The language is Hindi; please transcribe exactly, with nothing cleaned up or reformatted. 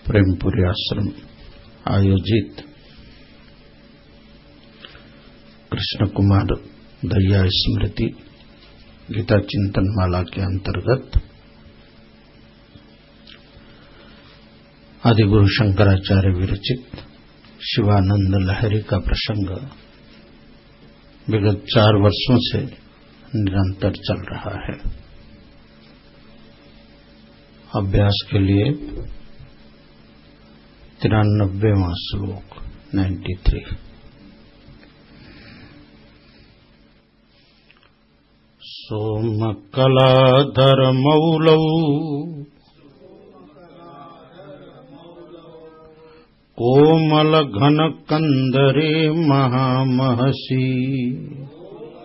प्रेमपुरी आश्रम आयोजित कृष्ण कुमार दया स्मृति गीता चिंतन माला के अंतर्गत आदिगुरु शंकराचार्य विरचित शिवानंद लहरी का प्रसंग विगत चार वर्षों से निरंतर चल रहा है। अभ्यास के लिए तिरानब्बेवां श्लोक नाइन्टी थ्री। सोमकलाधर मौलौ कोमल घन कंदरे महामहसी